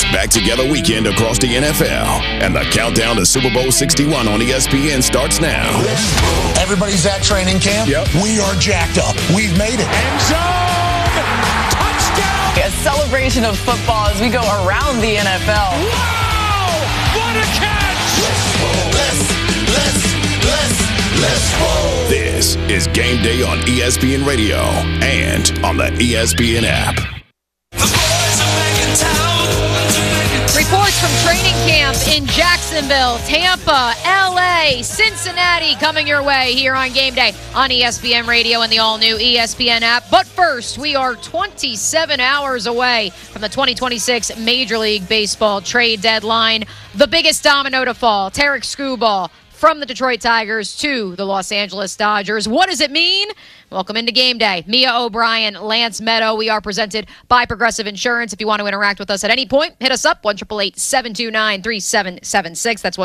back together weekend across the NFL, and the countdown to Super Bowl 61 on ESPN starts now. Everybody's at training camp. Yep. We are jacked up. We've made it. End zone! Touchdown! A celebration of football as we go around the NFL. Wow! What a catch! Let's roll. This is Game Day on ESPN Radio and on the ESPN app. Reports from training camp in Jacksonville, Tampa, LA, Cincinnati coming your way here on Game Day on ESPN Radio and the all-new ESPN app. But first, we are 27 hours away from the 2026 Major League Baseball trade deadline. The biggest domino to fall, Tarik Skubal from the Detroit Tigers to the Los Angeles Dodgers. What does it mean? Welcome into Game Day. Mia O'Brien, Lance Meadow. We are presented by Progressive Insurance. If you want to interact with us at any point, hit us up, 1-888-729-3776. That's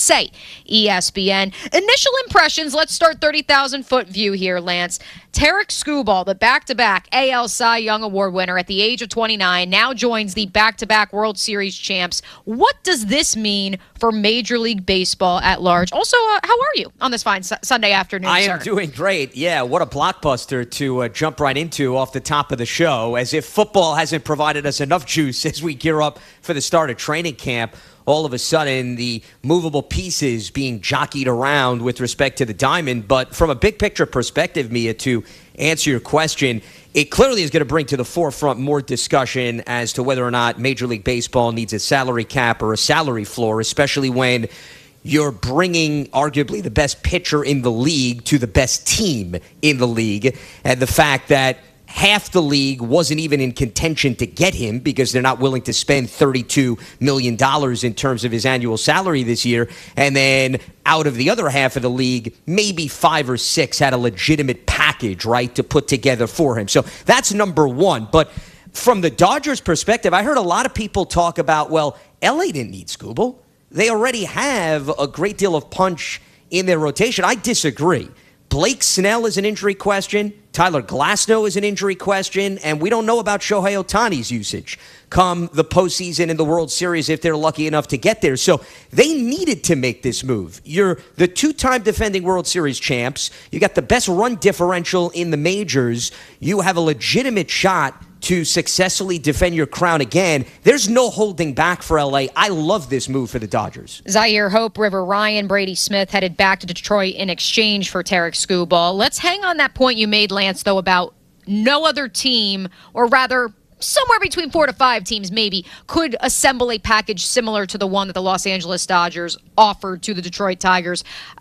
1-888-SAY-ESPN. Initial impressions, let's start 30,000-foot view here, Lance. Tarik Skubal, the back-to-back AL Cy Young Award winner at the age of 29, now joins the back-to-back World Series champs. What does this mean for Major League Baseball at large? Also, how are you on this fine Sunday afternoon, I sir? am doing great. Yeah, what a blockbuster to jump right into off the top of the show, as if football hasn't provided us enough juice as we gear up for the start of training camp. All of a sudden, the movable pieces being jockeyed around with respect to the diamond. But from a big picture perspective, Mia, to answer your question, it clearly is going to bring to the forefront more discussion as to whether or not Major League Baseball needs a salary cap or a salary floor, especially when you're bringing arguably the best pitcher in the league to the best team in the league. And the fact that half the league wasn't even in contention to get him because they're not willing to spend $32 million in terms of his annual salary this year. And then out of the other half of the league, maybe 5 or 6 had a legitimate package, right, to put together for him. So that's number one. But from the Dodgers' perspective, I heard a lot of people talk about, well, LA didn't need Skubal. They already have a great deal of punch in their rotation. I disagree. Blake Snell is an injury question. Tyler Glasnow is an injury question. And we don't know about Shohei Ohtani's usage come the postseason in the World Series if they're lucky enough to get there. So they needed to make this move. You're the 2-time defending World Series champs. You got the best run differential in the majors. You have a legitimate shot to successfully defend your crown again. There's no holding back for LA. I love this move for the Dodgers. Zaire Hope, River Ryan, Brady Smith headed back to Detroit in exchange for Tarik Skubal. Let's hang on that point you made, Lance, though, about no other team, or rather somewhere between 4 to 5 teams maybe, could assemble a package similar to the one that the Los Angeles Dodgers offered to the Detroit Tigers.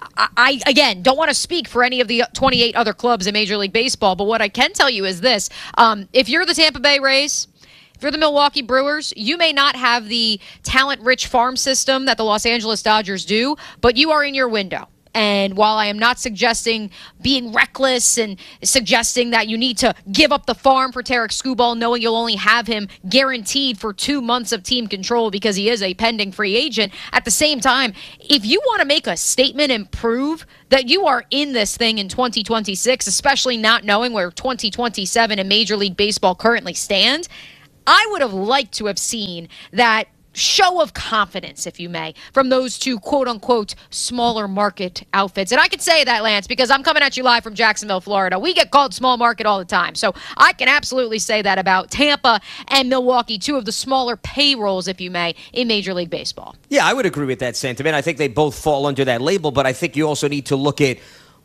I again, don't want to speak for any of the 28 other clubs in Major League Baseball, but what I can tell you is this. If you're the Tampa Bay Rays, if you're the Milwaukee Brewers, you may not have the talent-rich farm system that the Los Angeles Dodgers do, but you are in your window. And while I am not suggesting being reckless and suggesting that you need to give up the farm for Tarik Skubal, knowing you'll only have him guaranteed for 2 months of team control because he is a pending free agent, at the same time, if you want to make a statement and prove that you are in this thing in 2026, especially not knowing where 2027 in Major League Baseball currently stand, I would have liked to have seen that show of confidence, if you may, from those two quote-unquote smaller market outfits. And I can say that, Lance, because I'm coming at you live from Jacksonville, Florida. We get called small market all the time. So I can absolutely say that about Tampa and Milwaukee, two of the smaller payrolls, if you may, in Major League Baseball. Yeah, I would agree with that sentiment. I think they both fall under that label, but I think you also need to look at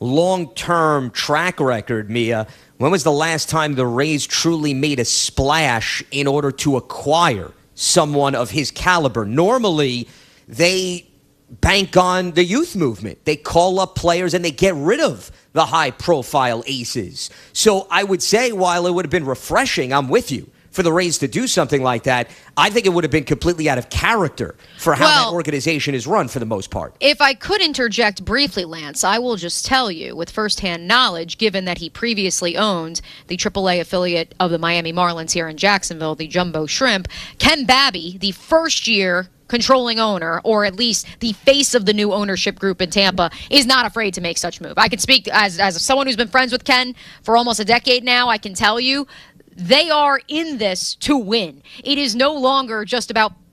long-term track record, Mia. When was the last time the Rays truly made a splash in order to acquire someone of his caliber? Normally, they bank on the youth movement. They call up players and they get rid of the high-profile aces. So I would say, while it would have been refreshing, I'm with you, for the Rays to do something like that, I think it would have been completely out of character for how that organization is run for the most part. If I could interject briefly, Lance, I will just tell you with firsthand knowledge, given that he previously owned the AAA affiliate of the Miami Marlins here in Jacksonville, the Jumbo Shrimp, Ken Babby, the first-year controlling owner, or at least the face of the new ownership group in Tampa, is not afraid to make such move. I can speak as someone who's been friends with Ken for almost a decade now. I can tell you they are in this to win. It is no longer just about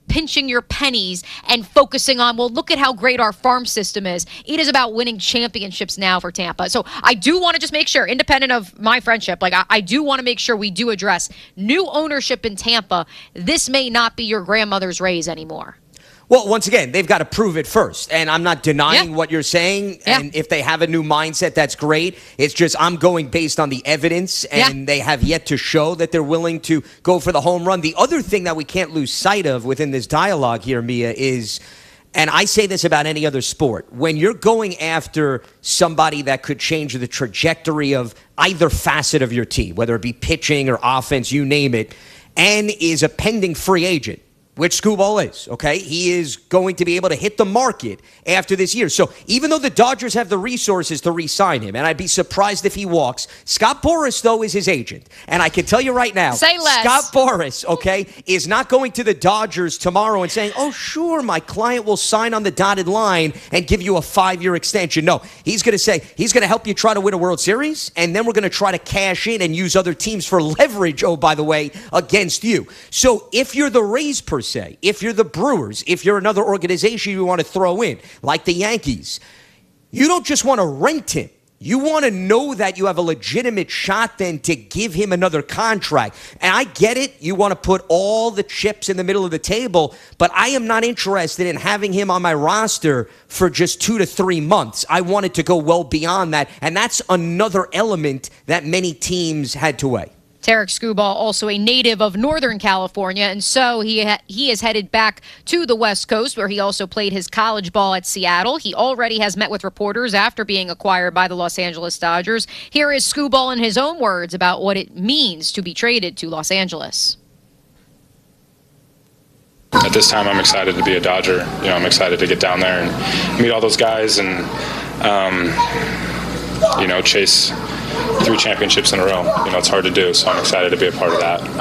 pinching your pennies and focusing on, well, look at how great our farm system is. It is about winning championships now for Tampa. So I do want to just make sure, independent of my friendship, like I do want to make sure we do address new ownership in Tampa. This may not be your grandmother's Rays anymore. Well, once again, they've got to prove it first. And I'm not denying what you're saying. And if they have a new mindset, that's great. It's just I'm going based on the evidence, and they have yet to show that they're willing to go for the home run. The other thing that we can't lose sight of within this dialogue here, Mia, is, and I say this about any other sport, when you're going after somebody that could change the trajectory of either facet of your team, whether it be pitching or offense, you name it, and is a pending free agent, which Skubal is, okay? He is going to be able to hit the market after this year. So even though the Dodgers have the resources to re-sign him, and I'd be surprised if he walks, Scott Boras, though, is his agent. And I can tell you right now, say less. Scott Boras, okay, is not going to the Dodgers tomorrow and saying, oh, sure, my client will sign on the dotted line and give you a 5-year extension. No, he's going to say he's going to help you try to win a World Series, and then we're going to try to cash in and use other teams for leverage, oh, by the way, against you. So if you're the Rays per se, if you're the Brewers, if you're another organization you want to throw in, like the Yankees, you don't just want to rent him. You want to know that you have a legitimate shot then to give him another contract. And I get it. You want to put all the chips in the middle of the table, but I am not interested in having him on my roster for just 2 to 3 months. I want it to go well beyond that. And that's another element that many teams had to weigh. Tarik Skubal, also a native of Northern California, and so he is headed back to the West Coast, where he also played his college ball at Seattle. He already has met with reporters after being acquired by the Los Angeles Dodgers. Here is Skubal in his own words about what it means to be traded to Los Angeles. At this time, I'm excited to be a Dodger. I'm excited to get down there and meet all those guys and, chase 3 championships in a row. It's hard to do, so I'm excited to be a part of that.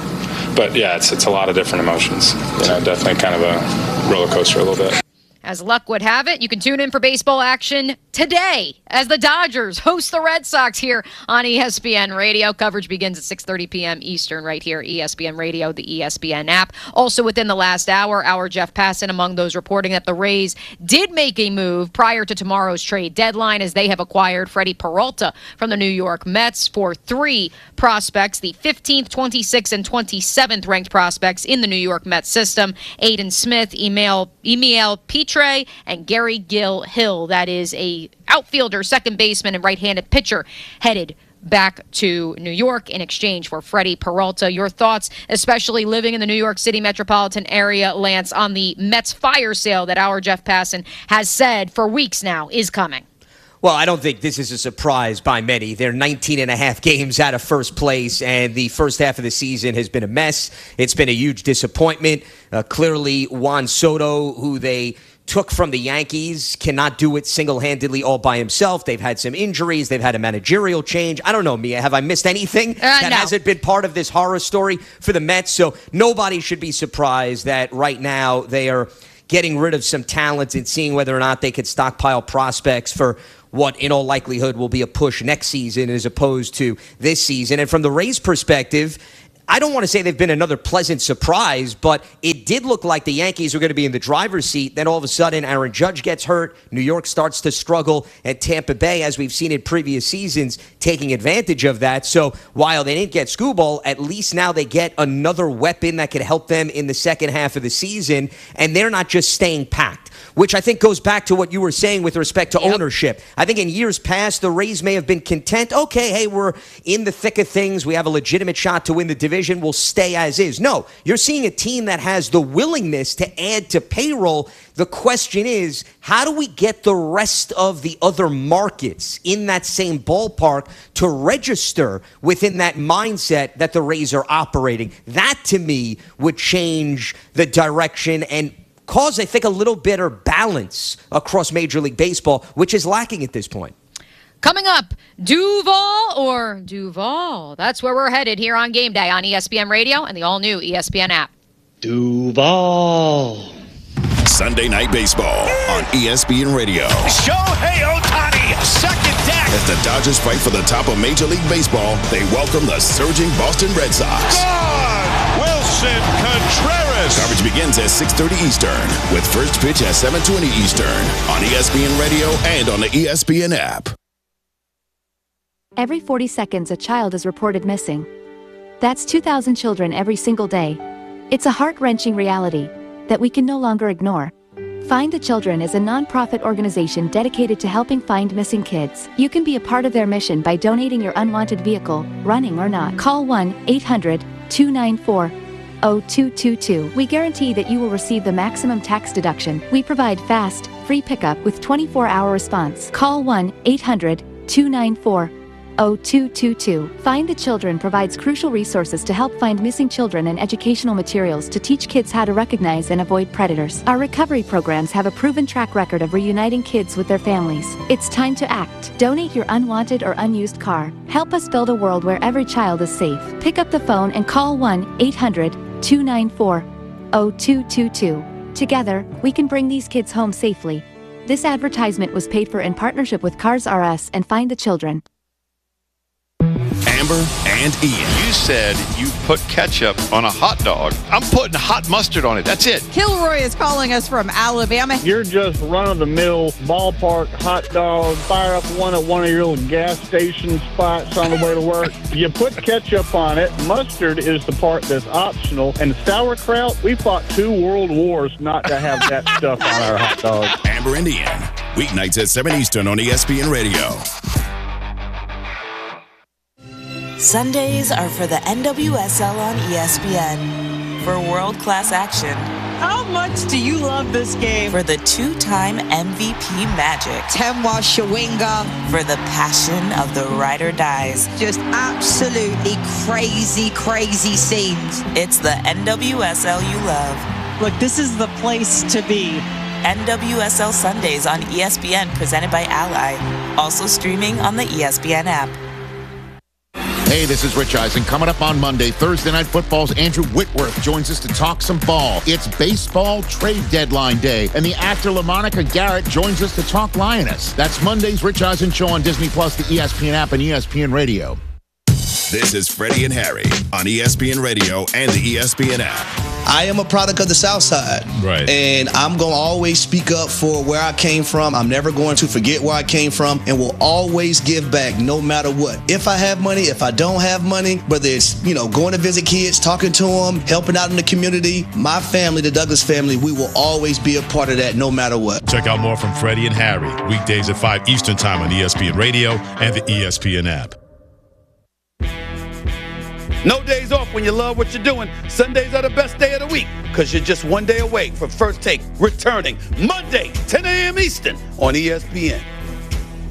But yeah, it's a lot of different emotions. Definitely kind of a roller coaster a little bit. As luck would have it, you can tune in for baseball action today as the Dodgers host the Red Sox here on ESPN Radio. Coverage begins at 6:30 p.m. Eastern right here, ESPN Radio, the ESPN app. Also within the last hour, our Jeff Passan among those reporting that the Rays did make a move prior to tomorrow's trade deadline as they have acquired Freddie Peralta from the New York Mets for 3 prospects, the 15th, 26th, and 27th ranked prospects in the New York Mets system. Aiden Smith, Emil Petre, and Gary Gill Hill. That is a outfielder, second baseman, and right-handed pitcher headed back to New York in exchange for Freddie Peralta. Your thoughts, especially living in the New York City metropolitan area, Lance, on the Mets fire sale that our Jeff Passan has said for weeks now is coming? Well, I don't think this is a surprise by many. They're 19 and a half games out of first place, and the first half of the season has been a mess. It's been a huge disappointment. Clearly, Juan Soto, who they took from the Yankees, cannot do it single-handedly all by himself. They've had some injuries. They've had a managerial change. I don't know, Mia. Have I missed anything that hasn't been part of this horror story for the Mets? So nobody should be surprised that right now they are getting rid of some talent and seeing whether or not they could stockpile prospects for what in all likelihood will be a push next season as opposed to this season. And from the Rays' perspective, I don't want to say they've been another pleasant surprise, but it did look like the Yankees were going to be in the driver's seat. Then all of a sudden, Aaron Judge gets hurt. New York starts to struggle. And Tampa Bay, as we've seen in previous seasons, taking advantage of that. So while they didn't get Skubal, at least now they get another weapon that could help them in the second half of the season. And they're not just staying packed, which I think goes back to what you were saying with respect to ownership. I think in years past, the Rays may have been content. Okay, hey, we're in the thick of things. We have a legitimate shot to win the division. We'll stay as is. No, you're seeing a team that has the willingness to add to payroll. The question is, how do we get the rest of the other markets in that same ballpark to register within that mindset that the Rays are operating? That, to me, would change the direction and cause, I think, a little better balance across Major League Baseball, which is lacking at this point. Coming up, Duval or Duval? That's where we're headed here on Game Day on ESPN Radio and the all-new ESPN app. Duval. Sunday Night Baseball on ESPN Radio. Shohei Ohtani, second deck. As the Dodgers fight for the top of Major League Baseball, they welcome the surging Boston Red Sox. Gone! Wilson Contreras. this. Coverage begins at 6:30 Eastern with first pitch at 7:20 Eastern on ESPN Radio and on the ESPN app. Every 40 seconds, a child is reported missing. That's 2,000 children every single day. It's a heart-wrenching reality that we can no longer ignore. Find the Children is a non-profit organization dedicated to helping find missing kids. You can be a part of their mission by donating your unwanted vehicle, running or not. Call 1-800-294-0222. We guarantee that you will receive the maximum tax deduction. We provide fast, free pickup with 24-hour response. Call 1-800-294-0222. Find the Children provides crucial resources to help find missing children and educational materials to teach kids how to recognize and avoid predators. Our recovery programs have a proven track record of reuniting kids with their families. It's time to act. Donate your unwanted or unused car. Help us build a world where every child is safe. Pick up the phone and call 1-800-294-0222. Together, we can bring these kids home safely. This advertisement was paid for in partnership with Cars R Us and Find the Children. Amber and Ian. You said you put ketchup on a hot dog. I'm putting hot mustard on it. That's it. Kilroy is calling us from Alabama. You're just run-of-the-mill ballpark hot dog. Fire up one at one of your little gas station spots on the way to work. You put ketchup on it. Mustard is the part that's optional. And sauerkraut, we fought 2 world wars not to have that stuff on our hot dogs. Amber and Ian. Weeknights at 7 Eastern on ESPN Radio. Sundays are for the NWSL on ESPN. For world-class action. How much do you love this game? For the 2-time MVP magic. Temwa Shawinga. For the passion of the ride or dies. Just absolutely crazy, crazy scenes. It's the NWSL you love. Look, this is the place to be. NWSL Sundays on ESPN presented by Ally. Also streaming on the ESPN app. Hey, this is Rich Eisen. Coming up on Monday, Thursday Night Football's Andrew Whitworth joins us to talk some ball. It's baseball trade deadline day, and the actor LaMonica Garrett joins us to talk Lioness. That's Monday's Rich Eisen Show on Disney+, the ESPN app, and ESPN Radio. This is Freddie and Harry on ESPN Radio and the ESPN app. I am a product of the South Side. Right. And I'm going to always speak up for where I came from. I'm never going to forget where I came from, and will always give back no matter what. If I have money, if I don't have money, whether it's, going to visit kids, talking to them, helping out in the community, my family, the Douglas family, we will always be a part of that no matter what. Check out more from Freddie and Harry, weekdays at 5 Eastern Time on ESPN Radio and the ESPN app. No days off when you love what you're doing. Sundays are the best day of the week because you're just one day away from First Take returning Monday, 10 a.m. Eastern on ESPN.